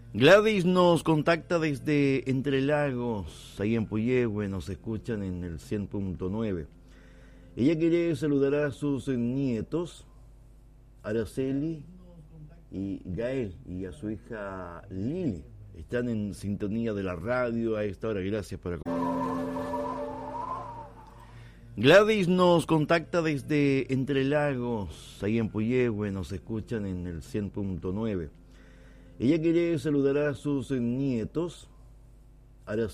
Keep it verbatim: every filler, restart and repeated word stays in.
Gladys nos contacta desde Entre Lagos, ahí en Puyehue, nos escuchan en el cien punto nueve. Ella quiere saludar a sus nietos, Araceli y Gael, y a su hija Lili. Están en sintonía de la radio a esta hora. Gracias por acompañarnos. Gladys nos contacta desde Entre Lagos, ahí en Puyehue, nos escuchan en el cien punto nueve. Ella quiere saludar a sus nietos, Araceli